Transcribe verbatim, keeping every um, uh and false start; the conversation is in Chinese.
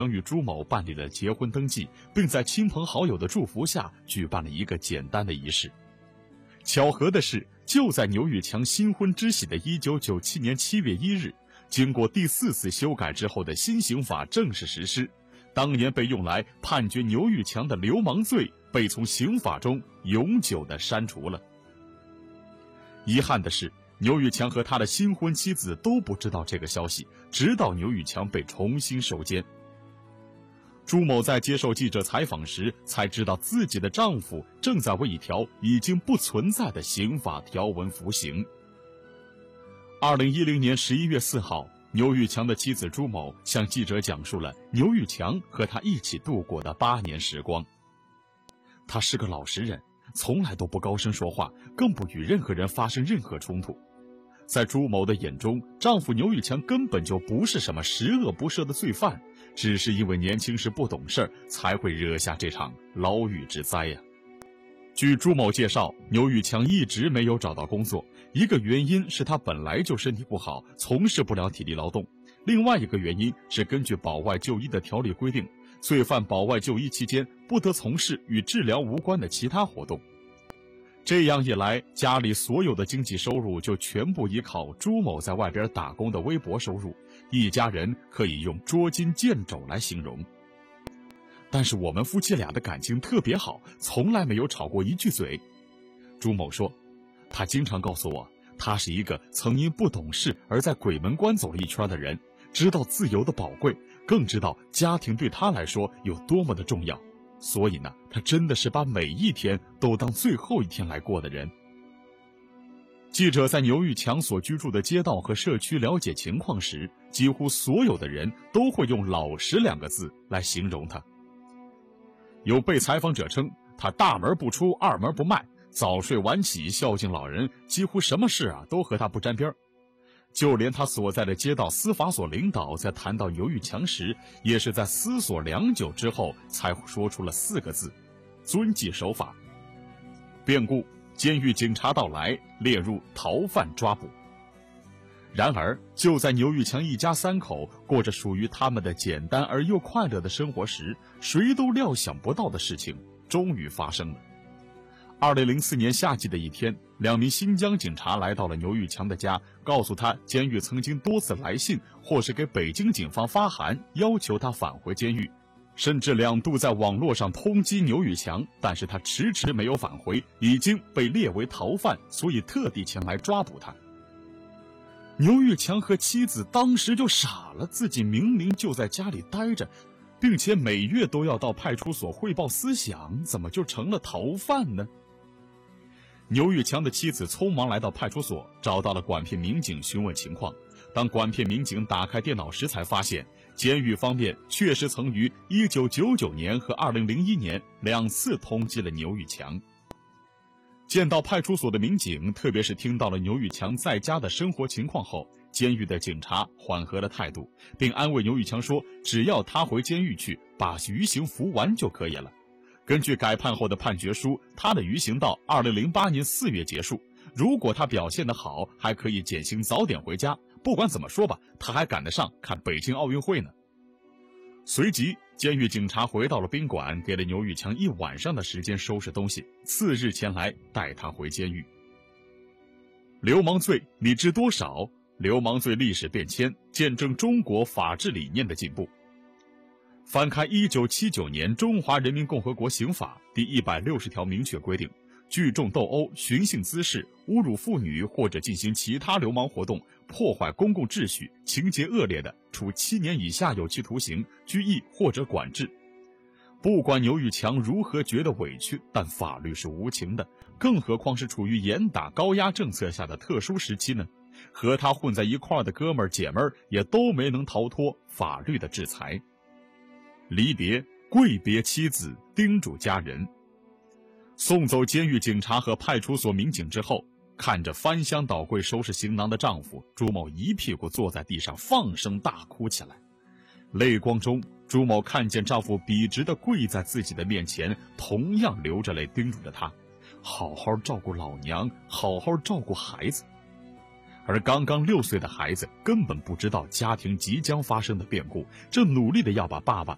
与朱某办理了结婚登记，并在亲朋好友的祝福下举办了一个简单的仪式。巧合的是，就在牛玉强新婚之喜的一九九七年七月一日，经过第四次修改之后的新刑法正式实施，当年被用来判决牛玉强的流氓罪被从刑法中永久地删除了。遗憾的是，牛玉强和他的新婚妻子都不知道这个消息，直到牛玉强被重新收监。朱某在接受记者采访时才知道，自己的丈夫正在为一条已经不存在的刑法条文服刑。二零一零年十一月四号，牛玉强的妻子朱某向记者讲述了牛玉强和他一起度过的八年时光。他是个老实人，从来都不高声说话，更不与任何人发生任何冲突。在朱某的眼中，丈夫牛玉强根本就不是什么十恶不赦的罪犯，只是因为年轻时不懂事，才会惹下这场牢狱之灾呀。据朱某介绍，牛玉强一直没有找到工作，一个原因是他本来就身体不好，从事不了体力劳动；另外一个原因是根据保外就医的条例规定，罪犯保外就医期间不得从事与治疗无关的其他活动。这样一来，家里所有的经济收入就全部依靠朱某在外边打工的微薄收入，一家人可以用捉襟见肘来形容。但是我们夫妻俩的感情特别好，从来没有吵过一句嘴。朱某说，他经常告诉我，他是一个曾因不懂事而在鬼门关走了一圈的人，知道自由的宝贵，更知道家庭对他来说有多么的重要。所以呢，他真的是把每一天都当最后一天来过的人。记者在牛玉强所居住的街道和社区了解情况时，几乎所有的人都会用老实两个字来形容他。有被采访者称，他大门不出，二门不迈，早睡晚起，孝敬老人，几乎什么事啊都和他不沾边。就连他所在的街道司法所领导在谈到牛玉强时，也是在思索良久之后才说出了四个字：遵纪守法。变故，监狱警察到来，列入逃犯抓捕。然而，就在牛玉强一家三口过着属于他们的简单而又快乐的生活时，谁都料想不到的事情终于发生了。二零零四年夏季的一天，两名新疆警察来到了牛玉强的家，告诉他监狱曾经多次来信或是给北京警方发函，要求他返回监狱，甚至两度在网络上抨击牛玉强，但是他迟迟没有返回，已经被列为逃犯，所以特地前来抓捕他。牛玉强和妻子当时就傻了，自己明明就在家里待着，并且每月都要到派出所汇报思想，怎么就成了逃犯呢？牛玉强的妻子匆忙来到派出所，找到了管片民警询问情况。当管片民警打开电脑时，才发现监狱方面确实曾于一九九九年和二零零一年两次通缉了牛玉强。见到派出所的民警，特别是听到了牛玉强在家的生活情况后，监狱的警察缓和了态度，并安慰牛玉强说，只要他回监狱去，把余刑服完就可以了。根据改判后的判决书，他的余刑到二零零八年四月结束。如果他表现得好，还可以减刑早点回家。不管怎么说吧，他还赶得上看北京奥运会呢。随即，监狱警察回到了宾馆，给了牛玉强一晚上的时间收拾东西，次日前来带他回监狱。流氓罪你知多少？流氓罪历史变迁，见证中国法治理念的进步。翻开一九七九年中华人民共和国刑法第一百六十条，明确规定，聚众斗殴、寻衅滋事、侮辱妇女或者进行其他流氓活动，破坏公共秩序，情节恶劣的，处七年以下有期徒刑、拘役或者管制。不管牛玉强如何觉得委屈，但法律是无情的，更何况是处于严打高压政策下的特殊时期呢？和他混在一块儿的哥们儿姐们儿也都没能逃脱法律的制裁。离别，跪别妻子，叮嘱家人。送走监狱警察和派出所民警之后，看着翻箱倒柜收拾行囊的丈夫，朱某一屁股坐在地上，放声大哭起来。泪光中，朱某看见丈夫笔直地跪在自己的面前，同样流着泪叮嘱着他，好好照顾老娘，好好照顾孩子。而刚刚六岁的孩子根本不知道家庭即将发生的变故，正努力的要把爸爸